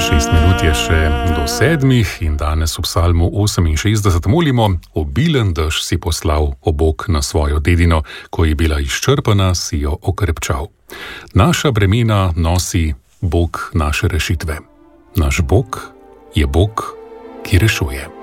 6 minut je še do 7 in danes v psalmu 68 molimo: obilen dež si poslal, o Bog, na svojo dedino, ko je bila izčrpana, si jo okrepčal. Naša bremena nosi Bog naše rešitve. Naš Bog je Bog, ki rešuje.